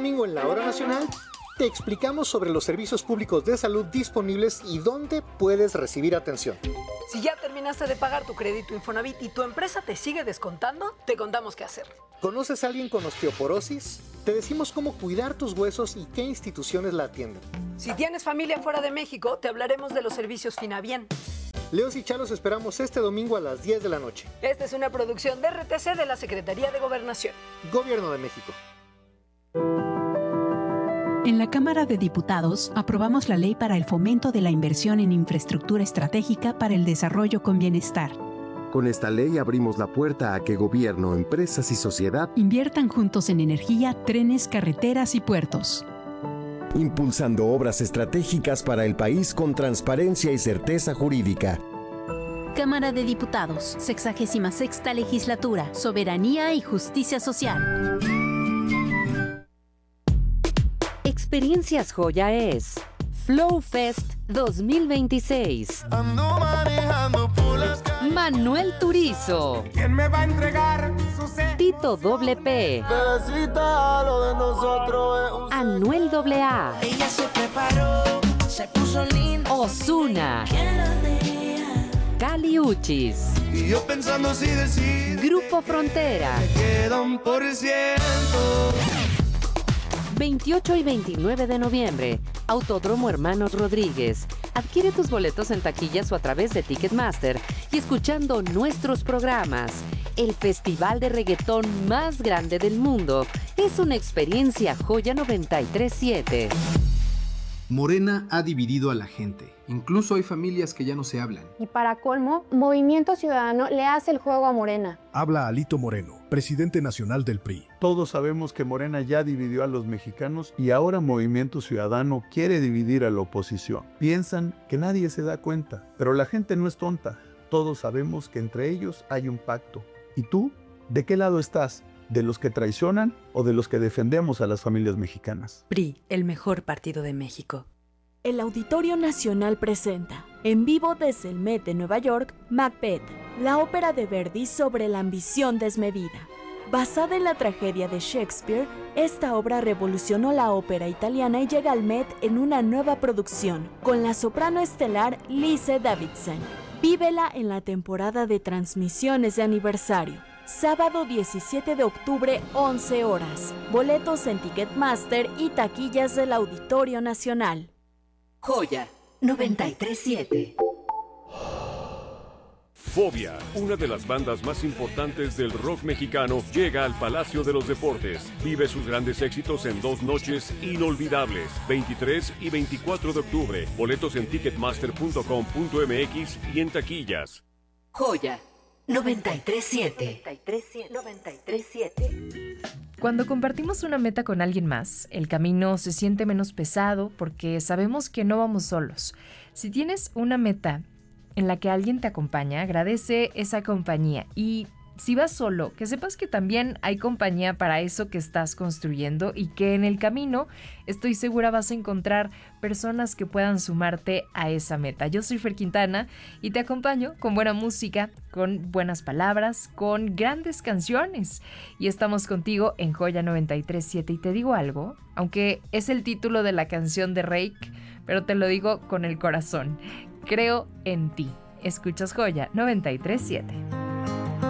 domingo en la Hora Nacional te explicamos sobre los servicios públicos de salud disponibles y dónde puedes recibir atención. Si ya terminaste de pagar tu crédito Infonavit y tu empresa te sigue descontando, te contamos qué hacer. ¿Conoces a alguien con osteoporosis? Te decimos cómo cuidar tus huesos y qué instituciones la atienden. Si tienes familia fuera de México, te hablaremos de los servicios Finabien. Leos y Chalos esperamos este domingo a las 10 de la noche. Esta es una producción de RTC de la Secretaría de Gobernación. Gobierno de México. En la Cámara de Diputados aprobamos la Ley para el Fomento de la Inversión en Infraestructura Estratégica para el Desarrollo con Bienestar. Con esta ley abrimos la puerta a que gobierno, empresas y sociedad inviertan juntos en energía, trenes, carreteras y puertos. Impulsando obras estratégicas para el país con transparencia y certeza jurídica. Cámara de Diputados, 66ª Legislatura, Soberanía y Justicia Social. Experiencias Joya es Flow Fest 2026. Ando manejando por las calles. Manuel Turizo. ¿Quién me va a entregar su sed? Tito WP. Bebecita, lo de nosotros es un Anuel AA. Ella se preparó, se puso linda. Ozuna. Cali Uchis. Y yo pensando si decir. Grupo Frontera. Me queda 1%. 28 y 29 de noviembre, Autódromo Hermanos Rodríguez. Adquiere tus boletos en taquillas o a través de Ticketmaster y escuchando nuestros programas. El festival de reggaetón más grande del mundo es una experiencia Joya 93.7. Morena ha dividido a la gente. Incluso hay familias que ya no se hablan. Y para colmo, Movimiento Ciudadano le hace el juego a Morena. Habla Alito Moreno, presidente nacional del PRI. Todos sabemos que Morena ya dividió a los mexicanos y ahora Movimiento Ciudadano quiere dividir a la oposición. Piensan que nadie se da cuenta, pero la gente no es tonta. Todos sabemos que entre ellos hay un pacto. ¿Y tú? ¿De qué lado estás? ¿De los que traicionan o de los que defendemos a las familias mexicanas? PRI, el mejor partido de México. El Auditorio Nacional presenta, en vivo desde el Met de Nueva York, Macbeth, la ópera de Verdi sobre la ambición desmedida. Basada en la tragedia de Shakespeare, esta obra revolucionó la ópera italiana y llega al Met en una nueva producción, con la soprano estelar Lise Davidson. Vívela en la temporada de transmisiones de aniversario. Sábado 17 de octubre, 11 horas. Boletos en Ticketmaster y taquillas del Auditorio Nacional. Joya 93.7. Fobia, una de las bandas más importantes del rock mexicano, llega al Palacio de los Deportes. Vive sus grandes éxitos en 2 noches inolvidables, 23 y 24 de octubre. Boletos en ticketmaster.com.mx y en taquillas. Joya 93.7. 93.7. Cuando compartimos una meta con alguien más, el camino se siente menos pesado porque sabemos que no vamos solos. Si tienes una meta en la que alguien te acompaña, agradece esa compañía. Y si vas solo, que sepas que también hay compañía para eso que estás construyendo y que en el camino estoy segura vas a encontrar personas que puedan sumarte a esa meta. Yo soy Fer Quintana y te acompaño con buena música, con buenas palabras, con grandes canciones. Y estamos contigo en Joya 93.7. Y te digo algo, aunque es el título de la canción de Rake, pero te lo digo con el corazón. Creo en ti. Escuchas Joya 93.7.